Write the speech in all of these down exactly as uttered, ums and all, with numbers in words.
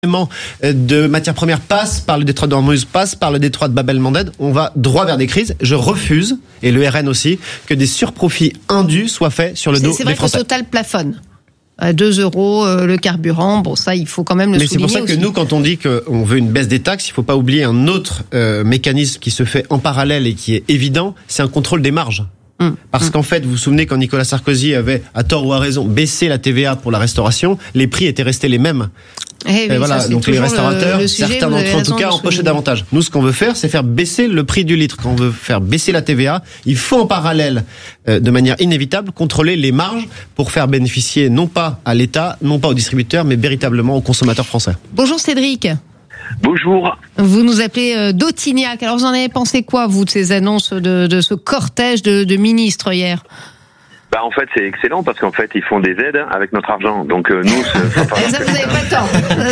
de matières premières passe par le détroit d'Ormuz, passe par le détroit de Bab el-Mandeb, on va droit vers des crises. Je refuse, et le R N aussi, que des surprofits indus soient faits sur le dos c'est, des Français. C'est vrai que Total plafonne. À deux euros euh, le carburant, bon ça il faut quand même le Mais souligner. Mais c'est pour ça aussi. que nous, quand on dit qu'on veut une baisse des taxes, il ne faut pas oublier un autre euh, mécanisme qui se fait en parallèle et qui est évident, c'est un contrôle des marges. Mmh. Parce mmh. qu'en fait, vous vous souvenez quand Nicolas Sarkozy avait, à tort ou à raison, baissé la T V A pour la restauration, les prix étaient restés les mêmes. Eh oui, et voilà, ça, donc les restaurateurs, le, le sujet, certains d'entre eux en tout cas, empochaient davantage. Nous, ce qu'on veut faire, c'est faire baisser le prix du litre. Quand on veut faire baisser la T V A, il faut en parallèle, euh, de manière inévitable, contrôler les marges pour faire bénéficier non pas à l'État, non pas aux distributeurs, mais véritablement aux consommateurs français. Bonjour Cédric. Bonjour. Vous nous appelez euh, d'Autignac. Alors vous en avez pensé quoi, vous, de ces annonces de, de ce cortège de, de ministres hier ? Bah en fait c'est excellent parce qu'en fait ils font des aides avec notre argent. Donc euh, nous c'est, pas ça vous n'avez pas tort.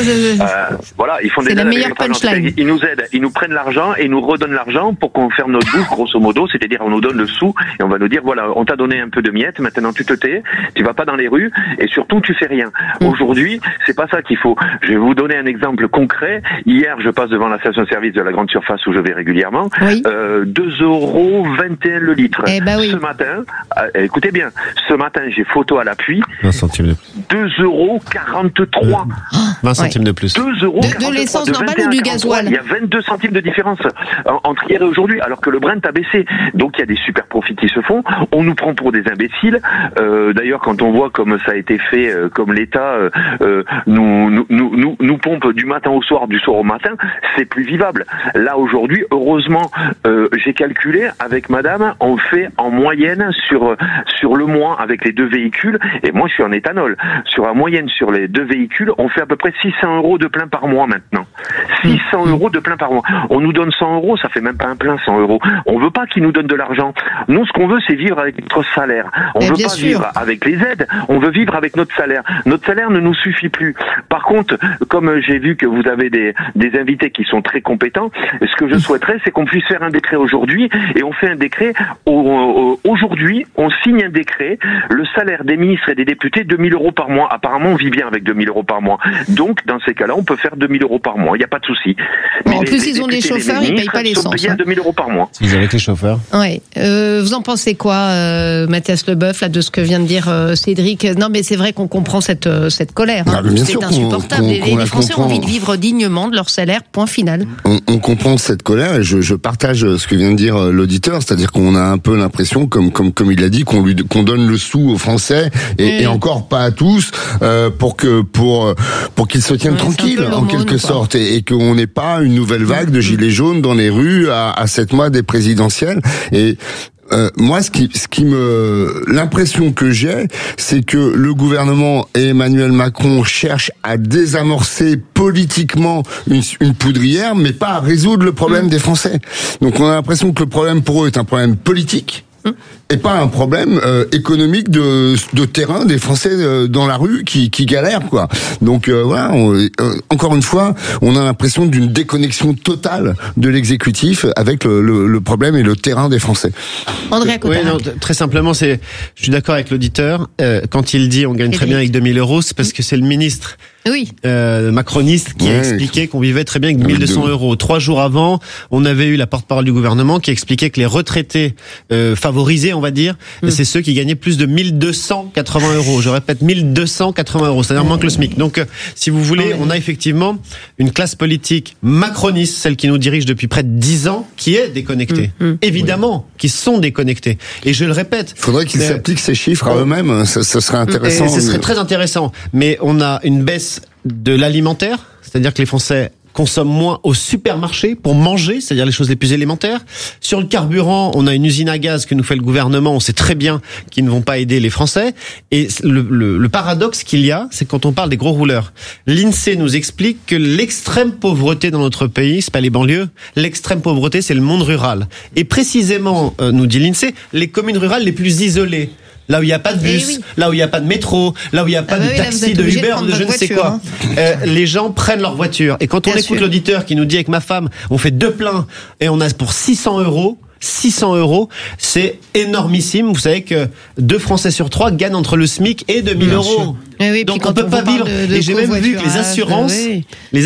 euh, voilà, ils font c'est des aides avec notre argent. Punchline. Ils nous aident, ils nous prennent l'argent et ils nous redonnent l'argent pour qu'on ferme notre bouche grosso modo, c'est-à-dire on nous donne le sou et on va nous dire voilà, on t'a donné un peu de miettes, maintenant tu te tais, tu vas pas dans les rues et surtout tu fais rien. Mm. Aujourd'hui, c'est pas ça qu'il faut. Je vais vous donner un exemple concret. Hier, je passe devant la station-service de la grande surface où je vais régulièrement. Oui. Euh, deux euros vingt et un le litre. Eh ben oui. Ce matin, euh, écoutez bien, ce matin, j'ai photo à l'appui. vingt centimes de plus. deux euros quarante-trois. Euh, vingt centimes ouais. de plus. deux euros de, de l'essence de normale ou du gasoil? Il y a vingt-deux centimes de différence entre hier et aujourd'hui, alors que le Brent a baissé. Donc il y a des super profits qui se font. On nous prend pour des imbéciles. Euh, d'ailleurs, quand on voit comme ça a été fait, euh, comme l'État euh, nous, nous, nous, nous, nous pompe du matin au soir, du soir au matin, c'est plus vivable. Là, aujourd'hui, heureusement, euh, j'ai calculé avec madame, on fait en moyenne sur, sur le mois avec les deux véhicules, et moi je suis en éthanol, sur la moyenne sur les deux véhicules, on fait à peu près six cents euros de plein par mois maintenant. six cents euros de plein par mois. On nous donne cent euros, ça fait même pas un plein cent euros. On veut pas qu'ils nous donnent de l'argent. Nous, ce qu'on veut, c'est vivre avec notre salaire. On Mais veut pas sûr. vivre avec les aides, on veut vivre avec notre salaire. Notre salaire ne nous suffit plus. Par contre, comme j'ai vu que vous avez des, des invités qui sont très compétents, ce que je souhaiterais, c'est qu'on puisse faire un décret aujourd'hui, et on fait un décret au, au, aujourd'hui, on signe un décret. Le salaire des ministres et des députés, deux mille euros par mois. Apparemment, on vit bien avec deux mille euros par mois. Donc, dans ces cas-là, on peut faire deux mille euros par mois. Il n'y a pas de souci. Bon, en plus, les ils ont des chauffeurs, ils ne payent pas l'essence. Ils sont payés à deux mille euros par mois. Ils avec les chauffeurs. Ouais. Euh, vous en pensez quoi, euh, Mathias Leboeuf, là, de ce que vient de dire euh, Cédric? Non, mais c'est vrai qu'on comprend cette, euh, cette colère. Hein. Ah, c'est insupportable. Qu'on, qu'on, qu'on les les Français comprend. ont envie de vivre dignement de leur salaire, point final. On, on comprend cette colère, et je, je partage ce que vient de dire l'auditeur, c'est-à-dire qu'on a un peu l'impression, comme, comme, comme il l'a dit, qu'on lui, qu'on donne le sou aux Français, et, mmh. et encore pas à tous, euh, pour que, pour, pour qu'ils se tiennent ouais, tranquilles, en quelque sorte, et, et qu'on n'ait pas une nouvelle vague de gilets jaunes dans les rues à, à sept mois des présidentielles. Et, Euh, moi, ce qui, ce qui me, l'impression que j'ai, c'est que le gouvernement et Emmanuel Macron cherchent à désamorcer politiquement une, une poudrière, mais pas à résoudre le problème mmh. des Français. Donc, on a l'impression que le problème pour eux est un problème politique. Et pas un problème euh, économique de, de terrain des Français euh, dans la rue qui, qui galèrent, quoi. Donc euh, voilà, on, euh, encore une fois, on a l'impression d'une déconnexion totale de l'exécutif avec le, le, le problème et le terrain des Français. André Cotard. Oui, non, très simplement, c'est, je suis d'accord avec l'auditeur. Euh, quand il dit on gagne très bien avec deux mille euros, c'est parce que c'est le ministre. Oui. Euh, macroniste qui oui. a expliqué qu'on vivait très bien avec mille deux cents euros. Trois jours avant, on avait eu la porte-parole du gouvernement qui expliquait que les retraités euh, favorisés, on va dire, mm. c'est ceux qui gagnaient plus de mille deux cent quatre-vingts euros. Je répète, mille deux cent quatre-vingts euros, c'est-à-dire moins que le SMIC. Donc, euh, si vous voulez, on a effectivement une classe politique macroniste, celle qui nous dirige depuis près de dix ans, qui est déconnectée. Mm. Mm. Évidemment, oui. qui sont déconnectés. Et je le répète. Il faudrait qu'ils euh, s'appliquent ces chiffres à eux-mêmes. Ça, ça serait intéressant. Et ce serait très intéressant. Mais on a une baisse de l'alimentaire, c'est-à-dire que les Français consomment moins au supermarché pour manger, c'est-à-dire les choses les plus élémentaires. Sur le carburant, on a une usine à gaz que nous fait le gouvernement, on sait très bien qu'ils ne vont pas aider les Français. Et le, le, le paradoxe qu'il y a, c'est quand on parle des gros rouleurs. L'INSEE nous explique que l'extrême pauvreté dans notre pays, c'est pas les banlieues, l'extrême pauvreté, c'est le monde rural. Et précisément, euh, nous dit l'INSEE, les communes rurales les plus isolées. Là où il n'y a pas de bus, oui. là où il n'y a pas de métro, là où il n'y a pas ah de bah taxi, oui, de Uber, de, de je ne sais quoi. Hein. Euh, les gens prennent leur voiture. Et quand on Bien écoute sûr. l'auditeur qui nous dit avec ma femme, on fait deux pleins et on a pour six cents euros, six cents euros, c'est énormissime. Vous savez que deux Français sur trois gagnent entre le SMIC et deux mille euros. Oui, Donc on ne peut pas vivre. De, de et j'ai même vu que les assurances, oui. les